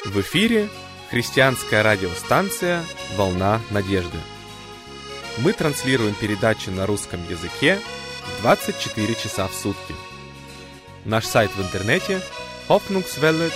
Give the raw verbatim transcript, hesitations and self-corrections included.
В эфире христианская радиостанция «Волна надежды». Мы транслируем передачи на русском языке двадцать четыре часа в сутки. Наш сайт в интернете hoffnungswelle